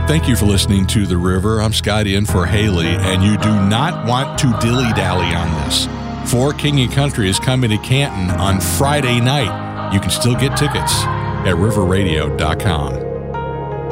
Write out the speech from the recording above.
Thank you for listening to The River. I'm Scotty in for Haley, and you do not want to dilly-dally on this. For King and Country is coming to Canton on Friday night. You can still get tickets at riverradio.com.